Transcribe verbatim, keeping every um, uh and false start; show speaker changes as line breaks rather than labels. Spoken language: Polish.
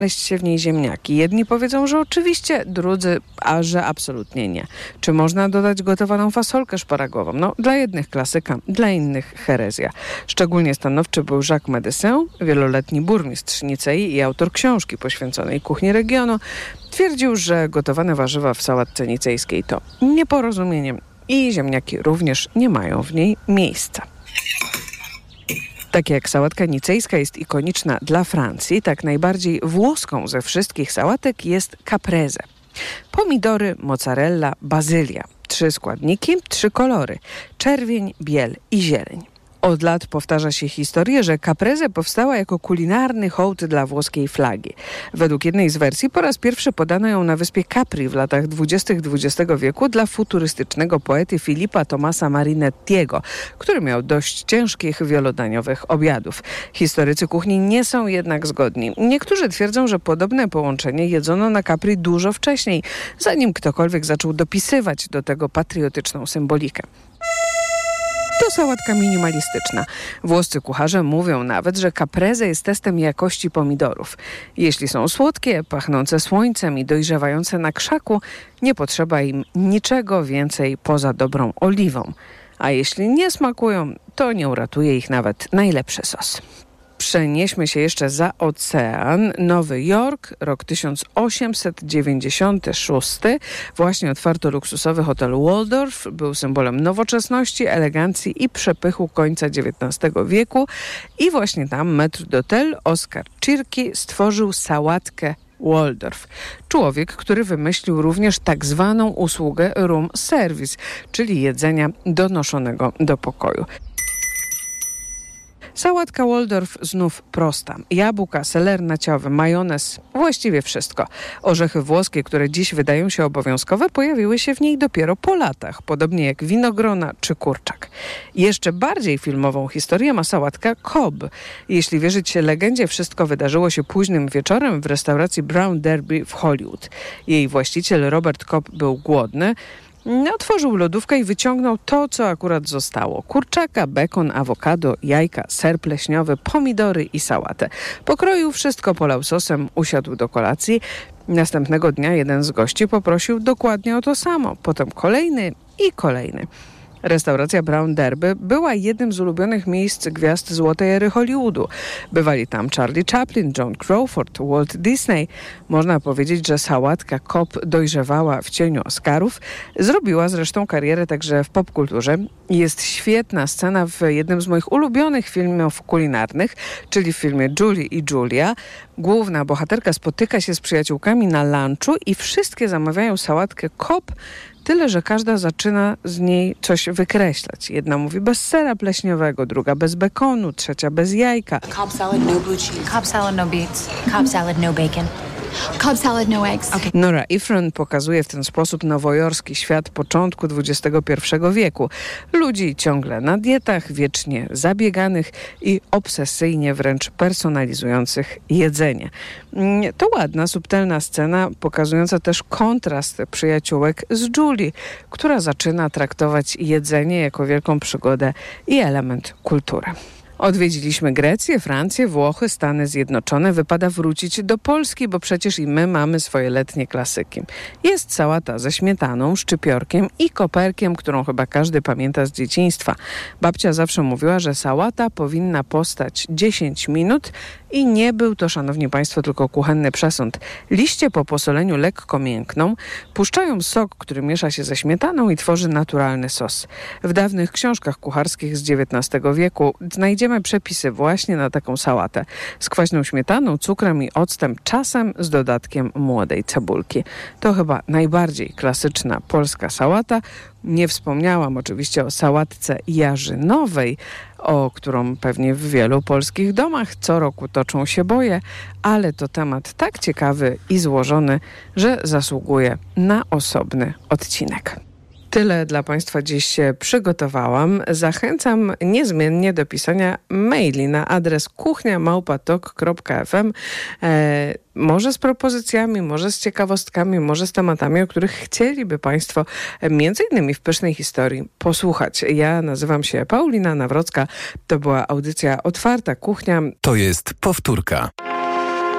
się w niej ziemniaki. Jedni powiedzą, że oczywiście, drudzy, a że absolutnie nie. Czy można dodać gotowaną fasolkę szparagową? No, dla jednych klasyka, dla innych herezja. Szczególnie stanowczy był Jacques Médecin, wieloletni burmistrz Nicei i autor książki poświęconej kuchni regionu. Twierdził, że gotowane warzywa w sałatce nicejskiej to nieporozumienie i ziemniaki również nie mają w niej miejsca. Tak jak sałatka nicejska jest ikoniczna dla Francji, tak najbardziej włoską ze wszystkich sałatek jest caprese. Pomidory, mozzarella, bazylia. Trzy składniki, trzy kolory. Czerwień, biel i zieleń. Od lat powtarza się historię, że caprese powstała jako kulinarny hołd dla włoskiej flagi. Według jednej z wersji po raz pierwszy podano ją na wyspie Capri w latach dwudziestych dwudziestego wieku dla futurystycznego poety Filipa Tomasa Marinettiego, który miał dość ciężkich wielodaniowych obiadów. Historycy kuchni nie są jednak zgodni. Niektórzy twierdzą, że podobne połączenie jedzono na Capri dużo wcześniej, zanim ktokolwiek zaczął dopisywać do tego patriotyczną symbolikę. To sałatka minimalistyczna. Włoscy kucharze mówią nawet, że caprese jest testem jakości pomidorów. Jeśli są słodkie, pachnące słońcem i dojrzewające na krzaku, nie potrzeba im niczego więcej poza dobrą oliwą. A jeśli nie smakują, to nie uratuje ich nawet najlepszy sos. Przenieśmy się jeszcze za ocean. Nowy Jork, rok tysiąc osiemset dziewięćdziesiąty szósty. Właśnie otwarto luksusowy hotel Waldorf. Był symbolem nowoczesności, elegancji i przepychu końca dziewiętnastego wieku. I właśnie tam maître d'hôtel Oskar Czirki stworzył sałatkę Waldorf. Człowiek, który wymyślił również tak zwaną usługę room service, czyli jedzenia donoszonego do pokoju. Sałatka Waldorf znów prosta. Jabłka, seler naciowy, majonez, właściwie wszystko. Orzechy włoskie, które dziś wydają się obowiązkowe, pojawiły się w niej dopiero po latach, podobnie jak winogrona czy kurczak. Jeszcze bardziej filmową historię ma sałatka Cobb. Jeśli wierzyć legendzie, wszystko wydarzyło się późnym wieczorem w restauracji Brown Derby w Hollywood. Jej właściciel Robert Cobb był głodny. Otworzył lodówkę i wyciągnął to, co akurat zostało. Kurczaka, bekon, awokado, jajka, ser pleśniowy, pomidory i sałatę. Pokroił wszystko, polał sosem, usiadł do kolacji. Następnego dnia jeden z gości poprosił dokładnie o to samo. Potem kolejny i kolejny. Restauracja Brown Derby była jednym z ulubionych miejsc gwiazd złotej ery Hollywoodu. Bywali tam Charlie Chaplin, Joan Crawford, Walt Disney. Można powiedzieć, że sałatka Cobb dojrzewała w cieniu Oscarów. Zrobiła zresztą karierę także w popkulturze. Jest świetna scena w jednym z moich ulubionych filmów kulinarnych, czyli w filmie Julie i Julia. Główna bohaterka spotyka się z przyjaciółkami na lunchu i wszystkie zamawiają sałatkę Cobb, tyle, że każda zaczyna z niej coś wykreślać. Jedna mówi bez sera pleśniowego, druga bez bekonu, trzecia bez jajka.
Cobb salad, no blue cheese. Cobb salad, no beets. Cobb salad, no bacon.
Cobb salad, no eggs.
Okay. Nora Ephron pokazuje w ten sposób nowojorski świat początku dwudziestego pierwszego wieku. Ludzi ciągle na dietach, wiecznie zabieganych i obsesyjnie wręcz personalizujących jedzenie. To ładna, subtelna scena, pokazująca też kontrast przyjaciółek z Julie, która zaczyna traktować jedzenie jako wielką przygodę i element kultury. Odwiedziliśmy Grecję, Francję, Włochy, Stany Zjednoczone. Wypada wrócić do Polski, bo przecież i my mamy swoje letnie klasyki. Jest sałata ze śmietaną, szczypiorkiem i koperkiem, którą chyba każdy pamięta z dzieciństwa. Babcia zawsze mówiła, że sałata powinna postać dziesięć minut i nie był to, szanowni państwo, tylko kuchenny przesąd. Liście po posoleniu lekko miękną, puszczają sok, który miesza się ze śmietaną i tworzy naturalny sos. W dawnych książkach kucharskich z dziewiętnastego wieku znajdziemy przepisy właśnie na taką sałatę. Z kwaśną śmietaną, cukrem i octem, czasem z dodatkiem młodej cebulki. To chyba najbardziej klasyczna polska sałata. Nie wspomniałam oczywiście o sałatce jarzynowej, o którą pewnie w wielu polskich domach co roku toczą się boje, ale to temat tak ciekawy i złożony, że zasługuje na osobny odcinek. Tyle dla Państwa dziś przygotowałam. Zachęcam niezmiennie do pisania maili na adres kuchnia małpa tok kropka f m. E, może z propozycjami, może z ciekawostkami, może z tematami, o których chcieliby Państwo między innymi w Pysznej Historii posłuchać. Ja nazywam się Paulina Nawrocka. To była audycja Otwarta Kuchnia.
To jest powtórka.